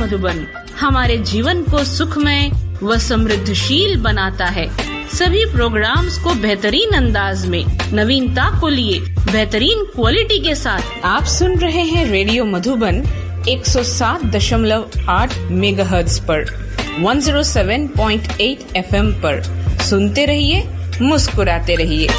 मधुबन हमारे जीवन को सुखमय व समृद्धशील बनाता है। सभी प्रोग्राम्स को बेहतरीन अंदाज में नवीनता को लिए बेहतरीन क्वालिटी के साथ आप सुन रहे हैं रेडियो मधुबन 107.8 मेगाहर्ट्ज पर 107.8 FM पर। सुनते रहिए, मुस्कुराते रहिए।